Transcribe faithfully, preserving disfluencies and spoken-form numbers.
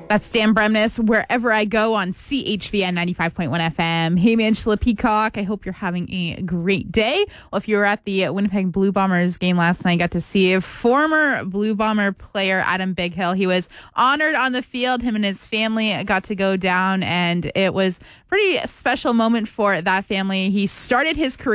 That's Dan Bremnes, Wherever I Go on C H V N ninety-five point one F M. Hey, Angela Peacock, I hope you're having a great day. Well, if you were at the Winnipeg Blue Bombers game last night, got to see former Blue Bomber player Adam Bighill. He was honored on the field. Him and his family got to go down, and it was a pretty special moment for that family. He started his career